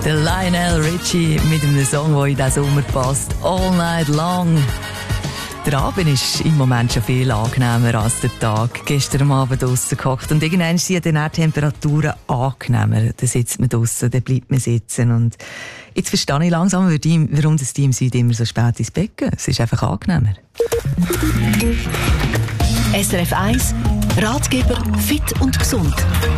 Der Lionel Richie mit einem Song, der in diesen Sommer passt. All Night Long. Der Abend ist im Moment schon viel angenehmer als der Tag. Gestern am Abend draussen gehockt und irgendwann sind dann die Temperaturen angenehmer. Dann sitzt man draussen, dann bleibt man sitzen. Und jetzt verstehe ich langsam, warum das Team Süd immer so spät ins Bett geht. Es ist einfach angenehmer. SRF 1, Ratgeber fit und gesund.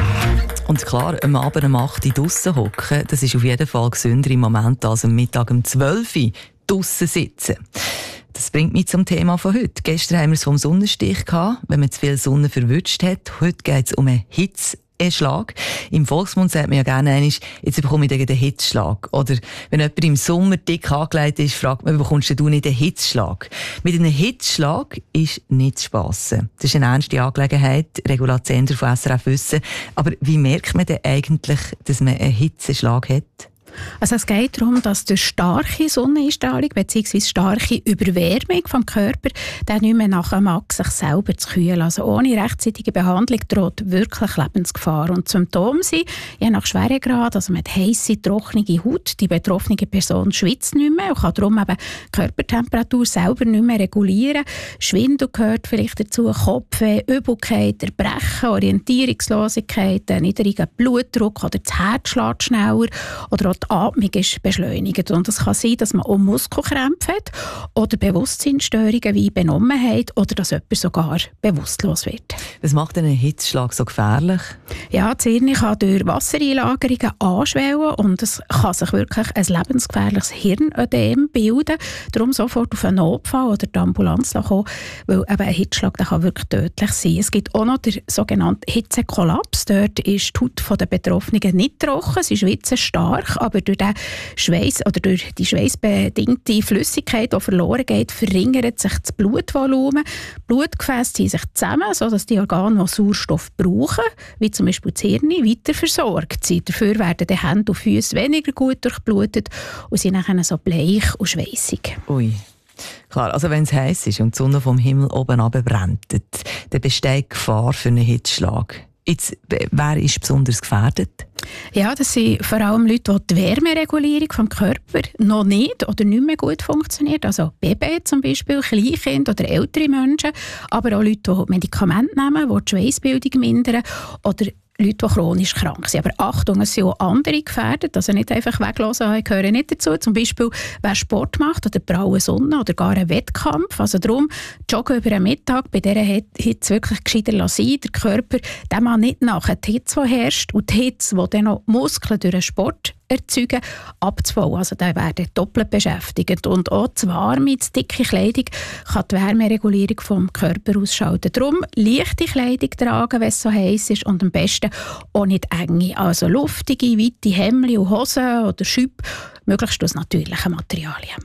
Und klar, am Abend um 8 Uhr draussen hocken, das ist auf jeden Fall gesünder im Moment als am Mittag um 12 Uhr draussen sitzen. Das bringt mich zum Thema von heute. Gestern haben wir es vom Sonnenstich gehabt, wenn man zu viel Sonne verwünscht hat. Heute geht es um einen Hitzeschlag. Im Volksmund sagt man ja gerne einmal, jetzt bekomme ich den Hitzschlag. Oder wenn jemand im Sommer dick angelegt ist, fragt man, bekommst du nicht den Hitzschlag? Mit einem Hitzschlag ist nicht zu spassen. Das ist eine ernste Angelegenheit. Regula Zender von SRF wissen. Aber wie merkt man denn eigentlich, dass man einen Hitzeschlag hat? Also es geht darum, dass durch starke Sonneneinstrahlung bzw. starke Überwärmung vom Körper dann nicht mehr nachher mag, sich selber zu kühlen. Also ohne rechtzeitige Behandlung droht wirklich Lebensgefahr. Und Symptome sind, je nach Schweregrad, also mit heisse, trockene Haut, die betroffene Person schwitzt nicht mehr und kann darum eben die Körpertemperatur selber nicht mehr regulieren. Schwindel gehört vielleicht dazu, Kopfweh, Übelkeit, Erbrechen, Orientierungslosigkeit, niedriger Blutdruck oder das Herz schlägt schneller oder auch die Atmung ist beschleunigt. Und es kann sein, dass man auch Muskelkrämpfe hat oder Bewusstseinsstörungen wie Benommenheit oder dass jemand sogar bewusstlos wird. Was macht einen Hitzschlag so gefährlich? Ja, das Hirn kann durch Wassereinlagerungen anschwellen und es kann sich wirklich ein lebensgefährliches Hirnödem bilden. Darum sofort auf einen Notfall oder die Ambulanz kommen, weil eben ein Hitzschlag der kann wirklich tödlich sein. Es gibt auch noch den sogenannten Hitzekollaps. Dort ist die Haut der Betroffenen nicht trocken, sie schwitzen stark, aber durch den Schweiß oder durch die schweißbedingte Flüssigkeit, die verloren geht, verringert sich das Blutvolumen. Blutgefäße ziehen sich zusammen, sodass die Organe, die Sauerstoff brauchen, wie zum Beispiel das Hirn, weiter versorgt sind. Dafür werden die Hände und Füße weniger gut durchblutet und sind dann so bleich und schweissig. Ui. Klar, also wenn es heiß ist und die Sonne vom Himmel oben runterbrennt, dann besteht Gefahr für einen Hitzschlag. Jetzt, wer ist besonders gefährdet? Ja, das sind vor allem Leute, die die Wärmeregulierung vom Körper noch nicht oder nicht mehr gut funktioniert. Also Babys zum Beispiel, Kleinkinder oder ältere Menschen, aber auch Leute, die Medikamente nehmen, die die Schweissbildung mindern oder Leute, die chronisch krank sind. Aber Achtung, es sind auch andere gefährdet, also nicht einfach weglassen, ich gehöre nicht dazu. Zum Beispiel, wer Sport macht oder braue Sonne oder gar einen Wettkampf. Also darum, joggen über den Mittag, bei dieser Hitze wirklich gescheiter lassen. Der Körper, der mag nicht nachher die Hitze, die herrscht und die Hitze, die dann noch Muskeln durch den Sport erzeugen, abzubauen. Also da werden doppelt beschäftigt. Und auch zu warme, zu dicke Kleidung kann die Wärmeregulierung vom Körper ausschalten. Darum leichte Kleidung tragen, wenn es so heiß ist und am besten auch nicht enge. Also luftige, weite Hemden und Hosen oder Schüppe, möglichst aus natürlichen Materialien.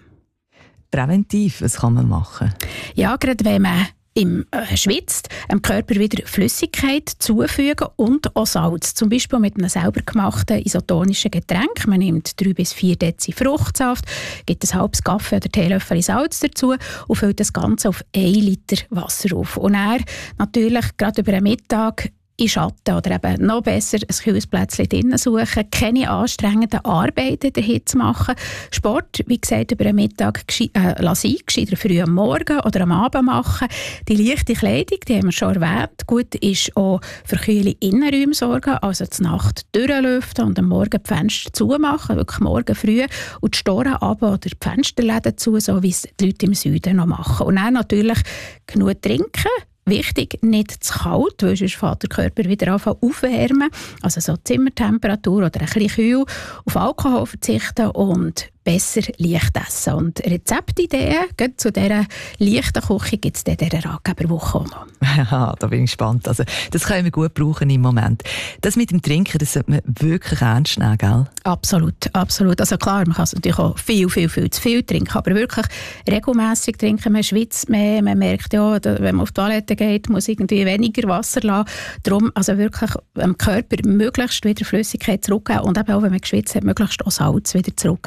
Präventiv, was kann man machen? Ja, gerade wenn man schwitzt, dem Körper wieder Flüssigkeit zufügen und auch Salz. Zum Beispiel mit einem selber gemachten isotonischen Getränk. Man nimmt 3 bis 4 Dezi Fruchtsaft, gibt ein halbes Kaffee oder Teelöffel Salz dazu und füllt das Ganze auf 1 Liter Wasser auf. Und dann natürlich gerade über den Mittag in Schatten oder eben noch besser ein kühles Plätzchen drinnen suchen, keine anstrengenden Arbeiten dahin zu machen. Sport, wie gesagt, über den Mittag lassen, gescheiter früh am Morgen oder am Abend machen. Die leichte Kleidung, die haben wir schon erwähnt. Gut ist auch für kühle Innenräume sorgen, also die Nacht durchlüften und am Morgen die Fenster zumachen, wirklich morgen früh, und die Storen runter oder die Fensterläden zu, so wie es die Leute im Süden noch machen. Und dann natürlich genug trinken. Wichtig, nicht zu kalt, weil sonst fängt der Körper wieder an aufwärmen. Also so Zimmertemperatur oder ein bisschen kühl. Auf Alkohol verzichten und besser leicht essen. Und Rezeptideen zu dieser leichten Küche gibt es in dieser Ratgeberwoche auch noch. Ja, da bin ich gespannt. Also, das können wir gut brauchen im Moment. Das mit dem Trinken, das sollte man wirklich ernst nehmen, gell? Absolut, absolut. Also klar, man kann es natürlich auch viel zu viel trinken, aber wirklich regelmässig trinken. Man schwitzt mehr, man merkt, ja, wenn man auf die Toilette geht, muss irgendwie weniger Wasser lassen. Darum also wirklich dem Körper möglichst wieder Flüssigkeit zurückgeben und eben auch, wenn man geschwitzt hat, möglichst auch Salz wieder zurückgeben. Mit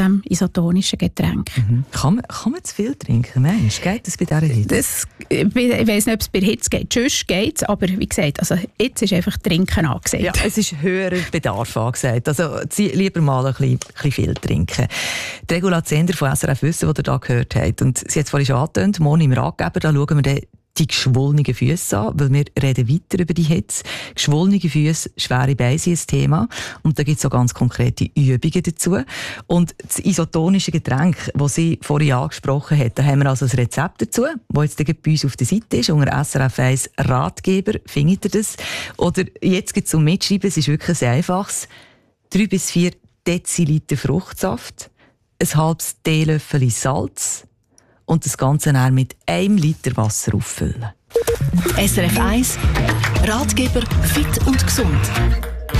diesem isotonischen Getränk. Kann man zu viel trinken? Mensch, geht das bei dieser Hitze? Ich weiss nicht, ob es bei Hitze geht. Sonst geht es, aber wie gesagt, also jetzt ist einfach Trinken angesagt. Ja, es ist höherer Bedarf angesagt. Also lieber mal ein bisschen viel trinken. Die Regula Zender von SRF Wissen, die ihr hier gehört habt, und sie hat es vorhin schon angetönt, morgen im Ratgeber, da schauen wir dann die geschwollenen Füße an, weil wir reden weiter über die Hitze. Geschwollene Füße, schwere Beine sind ein Thema. Und da gibt es auch ganz konkrete Übungen dazu. Und das isotonische Getränk, das sie vorhin angesprochen hat, da haben wir also ein Rezept dazu, das jetzt bei uns auf der Seite ist. Unter SRF 1 Ratgeber findet ihr das. Oder jetzt gibt es zum Mitschreiben, es ist wirklich sehr einfaches. 3 bis 4 Deziliter Fruchtsaft, ein halbes Teelöffel Salz, und das Ganze dann mit 1 Liter Wasser auffüllen. SRF 1 Ratgeber fit und gesund.